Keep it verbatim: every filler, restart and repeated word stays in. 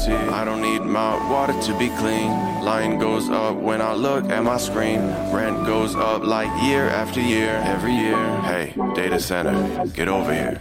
guarantee. I don't need my water to be clean. Line goes up when I look at my screen. Rent goes up like year after year, every year. Hey, data center, get over here.